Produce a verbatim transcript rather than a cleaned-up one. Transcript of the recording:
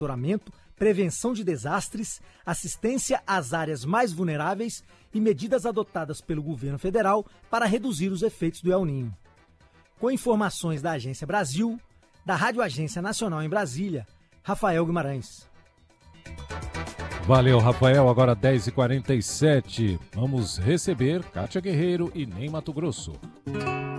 monitoramento, prevenção de desastres, assistência às áreas mais vulneráveis e medidas adotadas pelo governo federal para reduzir os efeitos do El Niño. Com informações da Agência Brasil, da Rádio Agência Nacional em Brasília, Rafael Guimarães. Valeu, Rafael. Agora dez e quarenta e sete. Vamos receber Kátia Guerreiro e Ney Mato Grosso.